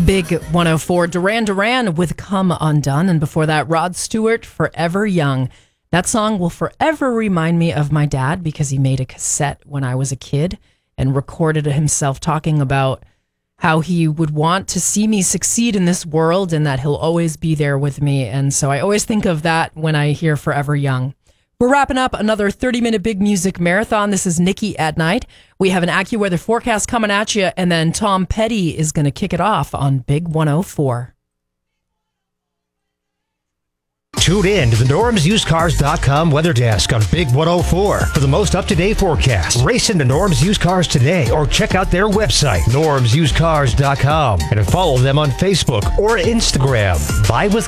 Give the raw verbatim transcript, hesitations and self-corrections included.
Big one oh four, Duran Duran with Come Undone. And before that, Rod Stewart, Forever Young. That song will forever remind me of my dad because he made a cassette when I was a kid and recorded himself talking about how he would want to see me succeed in this world and that he'll always be there with me. And so I always think of that when I hear Forever Young. We're wrapping up another thirty-minute Big Music Marathon. This is Nikki at Night. We have an AccuWeather forecast coming at you, and then Tom Petty is going to kick it off on Big one oh four. Tune in to the Norms Used Cars dot com weather desk on Big one oh four for the most up-to-date forecast. Race into Norms Used Cars today or check out their website, Norms Used Cars dot com, and follow them on Facebook or Instagram. Buy with